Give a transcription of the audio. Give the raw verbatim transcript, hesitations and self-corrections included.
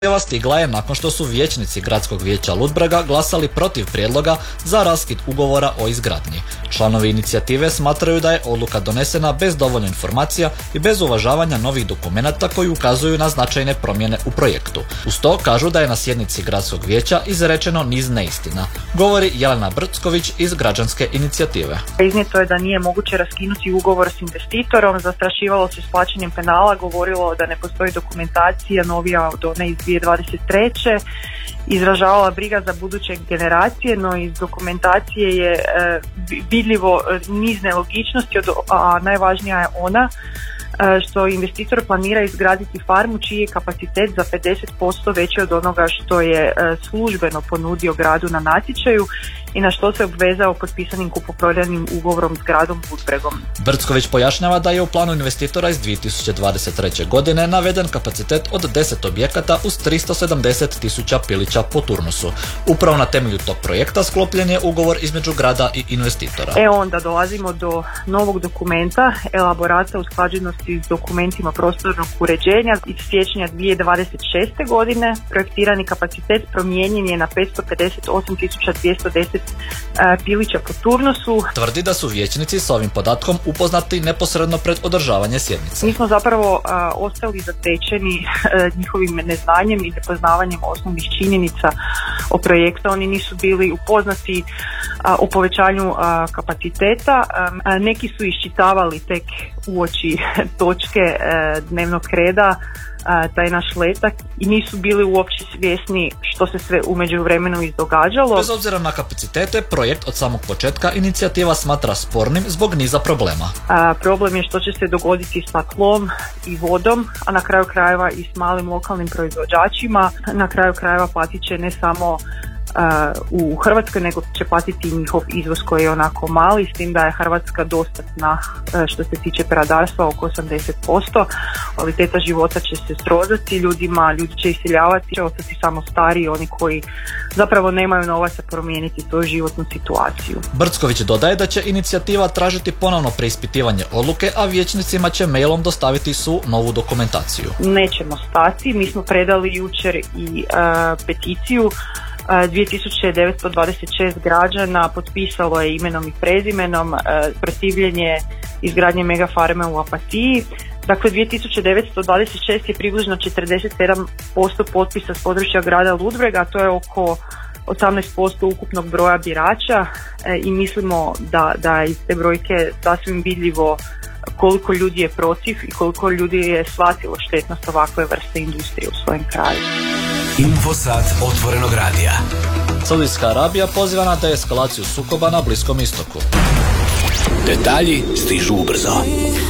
Izjava stigla je nakon što su vijećnici Gradskog vijeća Ludbrega glasali protiv prijedloga za raskid ugovora o izgradnji. Članovi inicijative smatraju da je odluka donesena bez dovoljno informacija i bez uvažavanja novih dokumenata koji ukazuju na značajne promjene u projektu. Uz to kažu da je na sjednici Gradskog vijeća izrečeno niz neistina, govori Jelena Brcković iz građanske inicijative. Iznijeto je da nije moguće raskinuti ugovor s investitorom, zastrašivalo se s plaćanjem penala, govorilo da ne postoji dokumentacija novija od one iz dvije tisuće dvadeset treće izražavala briga za buduće generacije, no iz dokumentacije je e, vidljivo niz nelogičnosti, a najvažnija je ona što investitor planira izgraditi farmu čiji je kapacitet za pedeset posto veći od onoga što je službeno ponudio gradu na natječaju i na što se obvezao potpisanim kupoprodajnim ugovorom s gradom Ludbregom. Brcković pojašnjava da je u planu investitora iz dvije tisuće dvadeset treće. godine naveden kapacitet od deset objekata uz tristo sedamdeset tisuća pilića po turnusu. Upravo na temelju tog projekta sklopljen je ugovor između grada i investitora. E onda dolazimo do novog dokumenta, elaborata usklađenosti s dokumentima prostornog uređenja iz siječnja dvije tisuće dvadeset šeste. godine. Projektirani kapacitet promijenjen je na petsto pedeset osam tisuća dvjesto deset pilića po turnusu. Tvrdi da su vijećnici s ovim podatkom upoznati neposredno pred održavanje sjednice. Mi smo zapravo a, ostali zatečeni a, njihovim neznanjem i nepoznavanjem osnovnih činjenica o projektu. Oni nisu bili upoznati a, o povećanju a, kapaciteta. A, neki su iščitavali tek uoči točke a, dnevnog reda taj naš letak i nisu bili uopće svjesni što se sve u međuvremenu izdogađalo. Bez obzira na kapacitete, projekt od samog početka inicijativa smatra spornim zbog niza problema. A, problem je što će se dogoditi sa tlom i vodom, a na kraju krajeva i s malim lokalnim proizvođačima. Na kraju krajeva platit će ne samo Uh, u Hrvatskoj, nego će platiti i njihov izvoz koji je onako mali, s tim da je Hrvatska dostatna uh, što se tiče peradarstva oko osamdeset posto. Kvaliteta života će se srozati ljudima, ljudi će iseljavati, će ostati samo stariji, oni koji zapravo nemaju novaca promijeniti svoju životnu situaciju. Brcković dodaje da će inicijativa tražiti ponovno preispitivanje odluke, a vijećnicima će mailom dostaviti svu novu dokumentaciju. Nećemo stati, mi smo predali jučer i uh, peticiju. dvije tisuće devetsto dvadeset šest građana potpisalo je imenom i prezimenom protivljenje izgradnje megafarme u Opatiji. Dakle, dvije tisuće devetsto dvadeset šest je približno četrdeset sedam posto potpisa s područja grada Ludbrega, a to je oko osamnaest posto ukupnog broja birača e, i mislimo da, da iz te brojke sasvim vidljivo koliko ljudi je protiv i koliko ljudi je shvatilo štetnost ovakve vrste industrije u svojem kraju. Infosat otvorenog radija. Saudijska Arabija poziva na deeskalaciju sukoba na Bliskom istoku. Detalji stižu ubrzo.